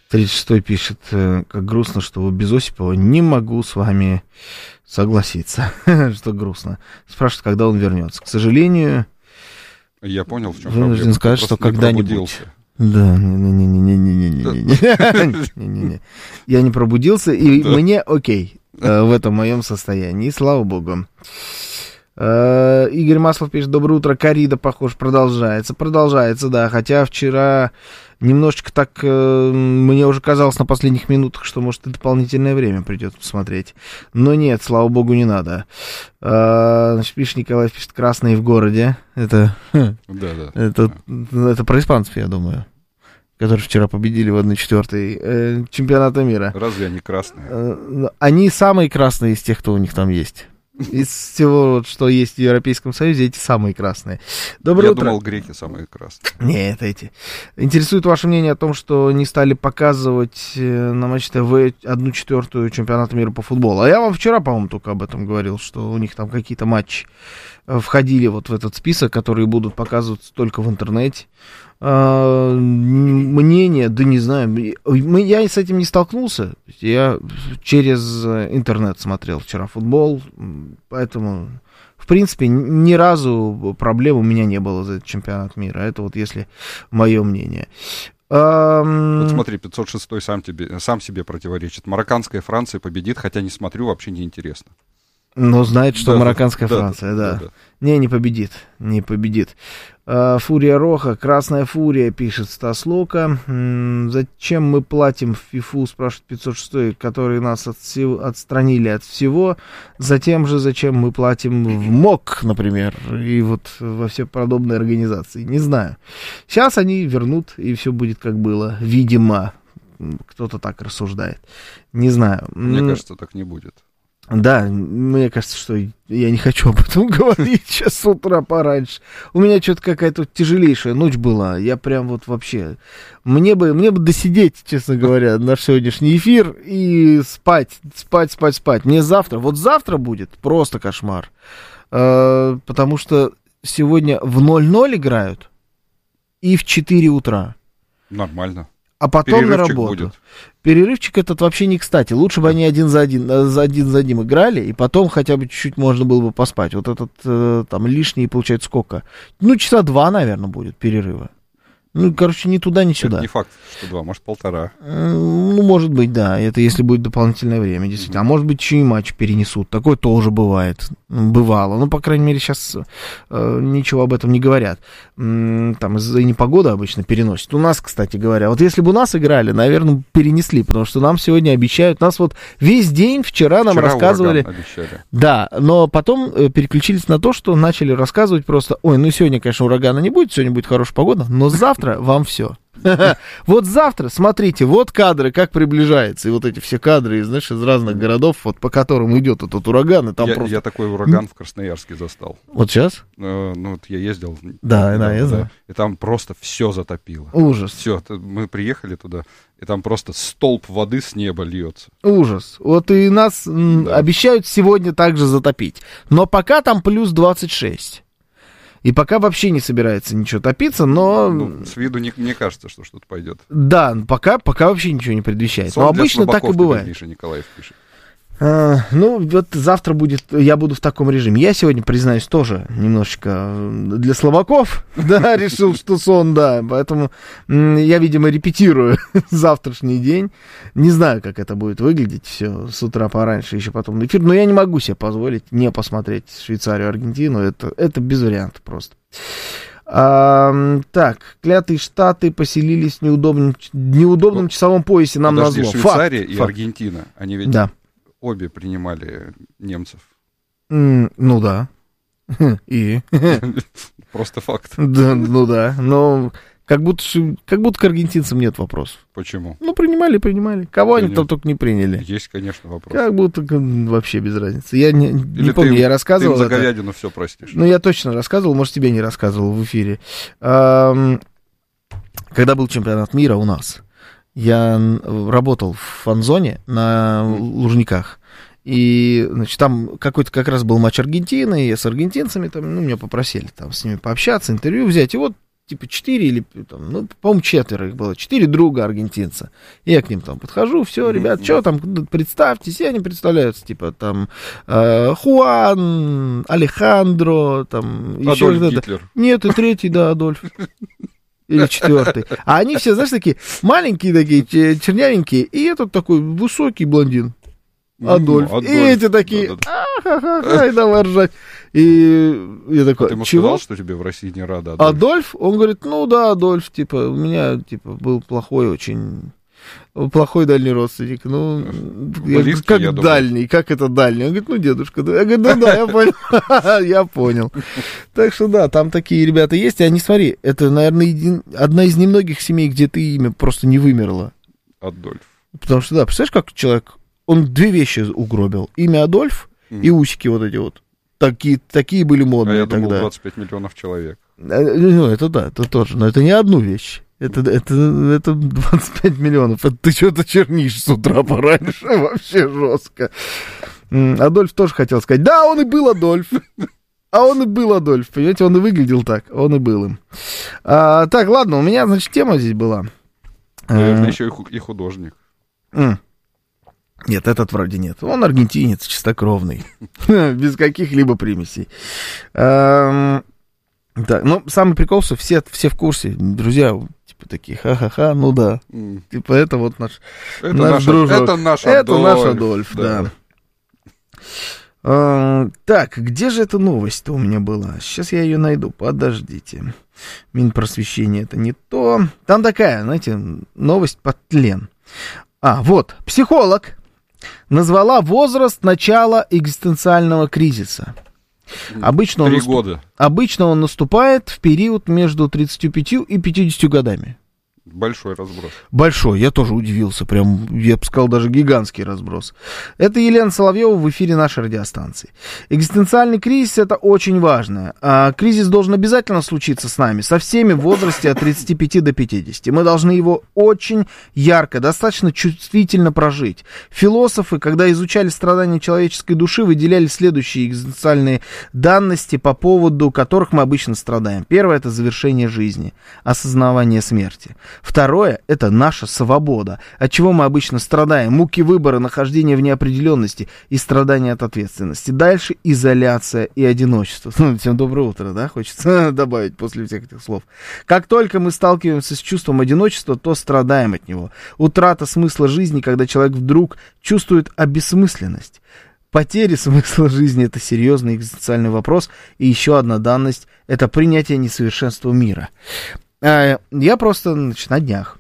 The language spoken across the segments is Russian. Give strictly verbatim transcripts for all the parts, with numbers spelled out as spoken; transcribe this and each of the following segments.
тридцать шестой пишет, как грустно, что у Безосипова не могу с вами согласиться, что грустно. Спрашивает, когда он вернется. К сожалению... Я понял, в чем проблема. Вынужден сказать, что когда-нибудь... Да, не-не-не-не-не-не-не-не-не-не. Я не пробудился, и мне окей в этом моем состоянии, слава богу. Игорь Маслов пишет, доброе утро, коррида, похоже, продолжается. Продолжается, да, хотя вчера немножечко так э, мне уже казалось на последних минутах, что, может, и дополнительное время придется посмотреть. Но нет, слава богу, не надо. А, значит, пишет Николай, пишет, красные в городе. Это, да, да, это, да. это про испанцев, я думаю, которые вчера победили в одна четвертая э, чемпионата мира. Разве они красные? Э, они самые красные из тех, кто у них там есть. Из всего, что есть в Европейском Союзе, эти самые красные. Доброе Я утро. думал, греки самые красные. Нет, эти. Интересует ваше мнение о том, что не стали показывать на Матч ТВ одну четвертую чемпионата мира по футболу. А я вам вчера, по-моему, только об этом говорил, что у них там какие-то матчи входили вот в этот список, которые будут показываться только в интернете. А, мнение, да не знаю, я с этим не столкнулся, я через интернет смотрел вчера футбол, поэтому, в принципе, ни разу проблем у меня не было за этот чемпионат мира, это вот если мое мнение. Вот смотри, пятьсот шестой сам, тебе, сам себе противоречит, марокканская Франция победит, хотя не смотрю, вообще не интересно. Но знает, что да, марокканская да, Франция, да, да. да. Не, не победит, не победит. А, Фурия Роха, Красная Фурия, пишет Стас Лока. М-м, зачем мы платим в ФИФУ, спрашивает пятьсот шестой, которые нас от всего, отстранили от всего. Затем же, зачем мы платим в МОК, например, и вот во все подобные организации. Не знаю. Сейчас они вернут, и все будет как было, видимо. Кто-то так рассуждает. Не знаю. Мне кажется, так не будет. Да, мне кажется, что я не хочу об этом говорить сейчас с утра пораньше. У меня что-то какая-то тяжелейшая ночь была. Я прям вот вообще... Мне бы, мне бы досидеть, честно говоря, наш сегодняшний эфир и спать, спать, спать, спать. Мне завтра, вот завтра будет просто кошмар. Э, потому что сегодня в ноль ноль играют и в четыре утра. Нормально. А потом на работу. Будет. Перерывчик этот вообще не кстати. Лучше бы они один за один, за один за одним играли, и потом хотя бы чуть-чуть можно было бы поспать. Вот этот э, там лишний, получается, сколько? Ну, часа два, наверное, будет перерыва. Ну, короче, ни туда, ни сюда. Это не факт, что два, может, полтора. Ну, может быть, да. Это если будет дополнительное время, действительно. А может быть, еще и матч перенесут. Такое тоже бывает. Бывало. Ну, по крайней мере, сейчас э, ничего об этом не говорят. М-м, там из-за непогоды обычно переносят. У нас, кстати говоря, вот если бы у нас играли, наверное, перенесли, потому что нам сегодня обещают. Нас вот весь день вчера нам вчера рассказывали. Да, но потом э, переключились на то, что начали рассказывать просто, ой, ну сегодня, конечно, урагана не будет, сегодня будет хорошая погода, но завтра вам все. Вот завтра, смотрите, вот кадры, как приближается. И вот эти все кадры, знаешь, из разных городов, вот по которым идет этот ураган. И там я, просто... я такой ураган в Красноярске застал. Вот сейчас? Э, ну, вот я ездил. Да, да, да, я знаю. Да, и там просто все затопило. Ужас. Все, мы приехали туда, и там просто столб воды с неба льется. Ужас. Вот и нас да. обещают сегодня также затопить. Но пока там плюс двадцать шесть. И пока вообще не собирается ничего топиться, но... Ну, с виду не, не кажется, что что-то пойдет. Да, пока, пока вообще ничего не предвещает. Сон но обычно так и бывает. Миша Николаев пишет. А, ну, вот завтра будет, я буду в таком режиме. Я сегодня, признаюсь, тоже немножечко для слабаков, да, решил, что сон, да. Поэтому я, видимо, репетирую завтрашний день. Не знаю, как это будет выглядеть все с утра пораньше, еще потом на эфир. Но я не могу себе позволить не посмотреть Швейцарию, Аргентину. Это, это без вариантов просто. А, так, клятые штаты поселились в неудобном, неудобном ну, часовом поясе нам подожди, назло. Швейцария факт, и факт. Аргентина, они ведь... Да. Обе принимали немцев. Mm, ну да. И? Просто факт. Да, ну да. Но как будто, как будто к аргентинцам нет вопросов. Почему? Ну, принимали, принимали. Кого Приним... они там только не приняли. Есть, конечно, вопрос. Как будто вообще без разницы. Я не, не помню, ты, я рассказывал. Ты им за это. говядину все простишь. Ну, я точно рассказывал, может, тебе не рассказывал в эфире. Когда был чемпионат мира у нас, я работал в фан-зоне на Лужниках, и, значит, там какой-то как раз был матч Аргентины, и я с аргентинцами, там, ну, меня попросили там с ними пообщаться, интервью взять, и вот типа четыре или, там, ну, по-моему, четверо их было, четыре друга аргентинца. Я к ним там подхожу, все, ребят, что там, представьтесь, и они представляются, типа, там, э, Хуан, Алехандро, там, еще что-то. Нет, и третий, да, Адольф. Или четвертый. А они все, знаешь, такие маленькие такие, чернявенькие, и этот такой высокий блондин. Адольф. Mm, Адольф. И эти такие, а-ха-ха-ха, и давай ржать. И я такой, а ты ему чего? Сказал, что тебе в России не рада, Адольф? Адольф? Он говорит, ну да, Адольф, типа, у меня, типа, был плохой очень, плохой дальний родственник. Ну, я говорю, как я дальний, думаю. Как это дальний? Он говорит, ну, дедушка. Я говорю, да, да, я понял, я понял. Так что да, там такие ребята есть, и они, смотри, это, наверное, одна из немногих семей, где ты имя просто не вымерло. Адольф. Потому что, да, представляешь, как человек... Он две вещи угробил. Имя Адольф mm. и усики вот эти вот. Такие, такие были модные а я тогда. думал, двадцать пять миллионов человек. Ну, это да, это тоже. Но это не одну вещь. Это, это, это двадцать пять миллионов. Это ты что-то чернишь с утра пораньше. Вообще жестко. Адольф тоже хотел сказать. Да, он и был Адольф. А он и был Адольф. Понимаете, он и выглядел так. Он и был им. А, так, ладно, у меня, значит, тема здесь была. Наверное, а, еще и художник. М- Нет, этот вроде нет. Он аргентинец, чистокровный. Без каких-либо примесей. Да, ну, самый прикол, что все, все в курсе. Друзья, типа такие, ха-ха-ха, ну да. Типа это вот наш, это наш наш дружок. Это наш это Адольф. Наш Адольф, да. да. А, так, где же эта новость-то у меня была? Сейчас я ее найду, подождите. Минпросвещение это не то. Там такая, знаете, новость под тлен. А, вот, психолог назвала возраст начала экзистенциального кризиса. Обычно он, наступ... года. Обычно он наступает в период между тридцатью пятью и пятьюдесятью годами. Большой разброс. Большой, я тоже удивился, прям, я бы сказал, даже гигантский разброс. Это Елена Соловьева в эфире нашей радиостанции. Экзистенциальный кризис — это очень важно. А кризис должен обязательно случиться с нами, со всеми в возрасте от тридцати пяти до пятидесяти. Мы должны его очень ярко, достаточно чувствительно прожить. Философы, когда изучали страдания человеческой души, выделяли следующие экзистенциальные данности, по поводу которых мы обычно страдаем. Первое — это завершение жизни, осознавание смерти. Второе — это наша свобода, от чего мы обычно страдаем. Муки выбора, нахождение в неопределенности и страдания от ответственности. Дальше изоляция и одиночество. Ну, всем доброе утро, да, хочется добавить после всех этих слов. Как только мы сталкиваемся с чувством одиночества, то страдаем от него. Утрата смысла жизни, когда человек вдруг чувствует обессмысленность. Потеря смысла жизни — это серьезный экзистенциальный вопрос. И еще одна данность — это принятие несовершенства мира. Я просто, значит, на днях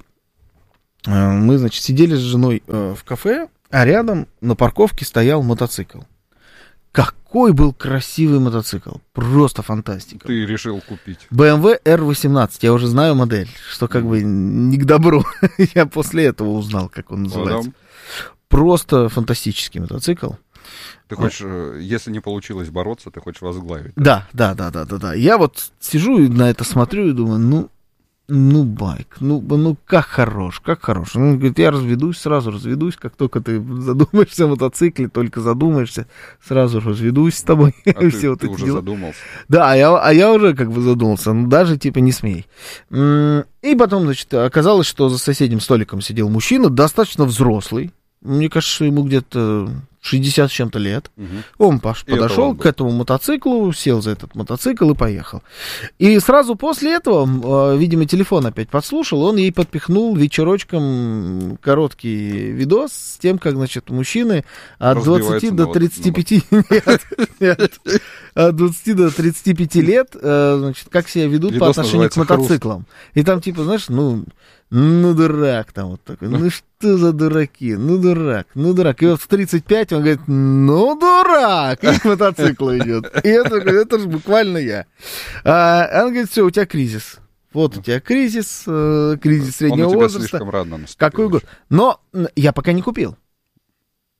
мы, значит, сидели с женой в кафе, а рядом на парковке стоял мотоцикл. Какой был красивый мотоцикл, просто фантастика. Ты решил купить? бэ эм вэ эр восемнадцать, я уже знаю модель, что как бы не к добру. Я после этого узнал, как он называется. Просто фантастический мотоцикл. Ты хочешь, если не получилось бороться, ты хочешь возглавить? Да, да, да, да, да, да. Я вот сижу и на это смотрю и думаю, ну, ну, байк, ну, ну, как хорош, как хорош. Он говорит, я разведусь, сразу разведусь, как только ты задумаешься о мотоцикле, только задумаешься, сразу разведусь с тобой. А ты, Все вот ты эти уже дела. Задумался? Да, а я, а я уже как бы задумался, ну, даже типа не смей. И потом, значит, оказалось, что за соседним столиком сидел мужчина, достаточно взрослый. Мне кажется, ему где-то шестьдесят с чем-то лет. Угу. Он пош- подошел к этому мотоциклу, сел за этот мотоцикл и поехал. И сразу после этого, видимо, телефон опять подслушал, он ей подпихнул вечерочком короткий видос с тем, как, значит, мужчины от двадцати до тридцати пяти... Нет, нет. От двадцати до тридцати пяти лет, значит, как себя ведут по отношению к мотоциклам. И там, типа, знаешь, ну... Ну, дурак там вот такой. Ну, что за дураки? Ну, дурак, ну, дурак. И вот в тридцать пять он говорит, ну, дурак! И к мотоциклу идет. И это, это же буквально я. А он говорит, все, у тебя кризис. Вот у тебя кризис, э, кризис среднего он у тебя возраста. Слишком рано наступил. Какой год? Но я пока не купил.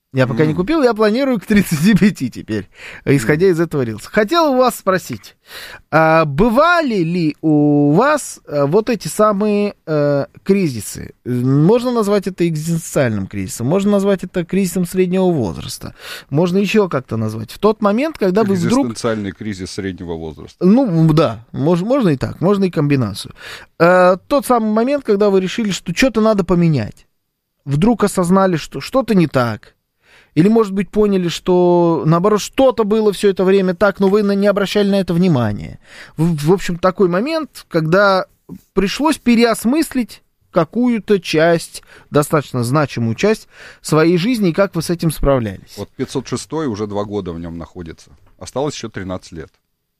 Я пока mm. не купил, я планирую к тридцати пяти теперь, исходя mm. из этого рилса. Хотел у вас спросить, а бывали ли у вас а, вот эти самые а, кризисы? Можно назвать это экзистенциальным кризисом, можно назвать это кризисом среднего возраста, можно еще как-то назвать. В тот момент, когда вы вдруг... Экзистенциальный кризис среднего возраста. Ну, да, мож, можно и так, можно и комбинацию. А, тот самый момент, когда вы решили, что что-то надо поменять. Вдруг осознали, что что-то не так. Или, может быть, поняли, что, наоборот, что-то было все это время так, но вы не обращали на это внимания. В, в общем, такой момент, когда пришлось переосмыслить какую-то часть, достаточно значимую часть своей жизни, и как вы с этим справлялись. Вот пятьсот шестой уже два года в нем находится. Осталось еще тринадцать лет.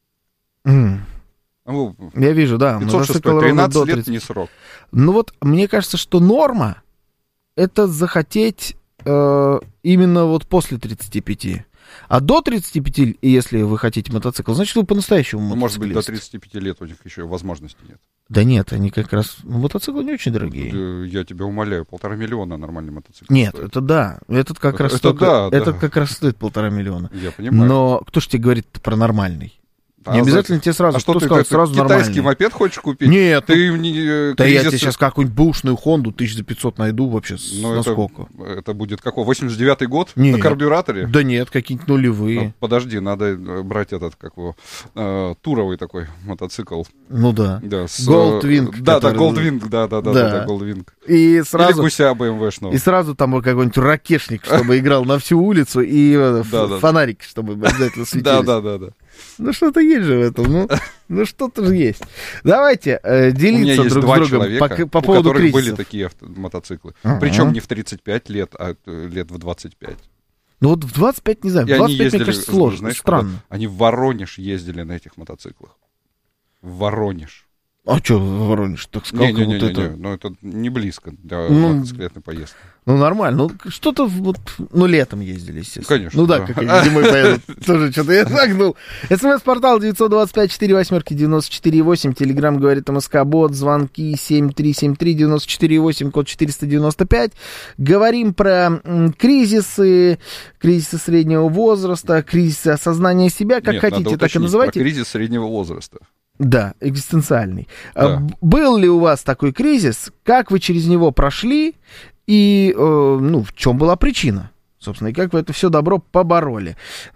Mm. Ну, Я вижу, да. пятьсот шестой, тринадцать лет не срок. Ну вот, мне кажется, что норма — это захотеть... именно вот после тридцати пяти. А до тридцати пяти, если вы хотите мотоцикл, значит, вы по-настоящему мотоциклист. Может быть, до тридцати пяти лет у них еще возможности нет. Да нет, они как раз... Ну, мотоциклы не очень дорогие. Я тебя умоляю, полтора миллиона нормальный мотоцикл. Нет, стоит. Это да. Этот как это, раз это, столько, да, этот да. как раз стоит полтора миллиона. Я понимаю. Но кто ж тебе говорит про нормальный? А не обязательно за... тебе сразу, а что кто ты, сказал, ты сразу китайский нормальный. мопед хочешь купить? Нет. Ты ну... не, да кризис... я тебе сейчас какую-нибудь бушную Хонду тысяч за пятьсот найду вообще. Ну, на это, сколько? Это будет какой? восемьдесят девятый год? Нет. На карбюраторе? Да нет, какие-нибудь нулевые. Ну, подожди, надо брать этот, как его, э, туровый такой мотоцикл. Ну да. да с, Goldwing. Да, который... да, Goldwing, да, да, да, да, да, Goldwing. И сразу... Или гуся бэ эм вэ-шного. И сразу там какой-нибудь ракешник, чтобы играл на всю улицу, и фонарик, чтобы обязательно светились. Да, да, да, да. Ну, что-то есть же в этом, ну, ну что-то же есть. Давайте э, делиться друг с другом человека, по, по поводу у которых кризисов. были такие авто- мотоциклы. Uh-huh. Причем не в тридцать пять лет, а лет в двадцать пять. Ну вот в двадцать пять, не знаю, в двадцать пять, ездили, мне кажется, сложно, знаешь, странно. Куда? Они в Воронеж ездили на этих мотоциклах. В Воронеж. А что в Воронеж? Так сказал, не, не, не, вот не, это... не, ну это не близко для ну, мотоциклетной поездки. Ну, нормально. Ну, что-то вот, ну, летом ездили, естественно. Конечно. Ну да, да. как они зимой поедут. Тоже что-то я загнул. СМС-портал девять два пять четыре восемь девяносто четыре восемь. Телеграм говорит МСК-бот. Звонки семь три семь три девяносто четыре восемь, код четыреста девяносто пять. Говорим про м, кризисы, кризисы среднего возраста, кризисы осознания себя, как Нет, хотите, так и называйте. Кризис среднего возраста. Да, экзистенциальный. Да. Был ли у вас такой кризис? Как вы через него прошли? И, э, ну, в чем была причина? Собственно, и как вы это все добро побороли?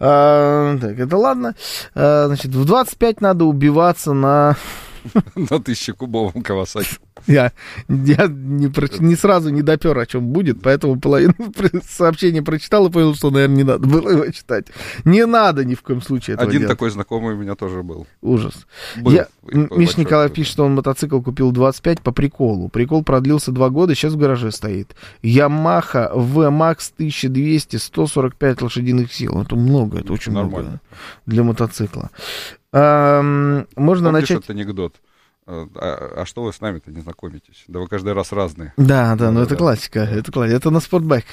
А, так, это ладно. А, значит, в двадцать пять надо убиваться на... На тысячекубовом Кавасаки. Я, я не, про, не сразу не допер, о чем будет, поэтому половину сообщения прочитал и понял, что, наверное, не надо было его читать. Не надо ни в коем случае этого Один делать. такой знакомый у меня тоже был. Ужас. Был. Я, Миша большой, Николаев да. пишет, что он мотоцикл купил двадцать пять по приколу. Прикол продлился два года, сейчас в гараже стоит. Ямаха ви макс тысяча двести, сто сорок пять лошадиных сил. Это много, это очень Нормально. много для мотоцикла. А, можно Помнишь начать... этот анекдот? А, а что вы с нами-то не знакомитесь? Да вы каждый раз разные. Да, да, ну Да, это да. классика, это классика. Это на спортбайках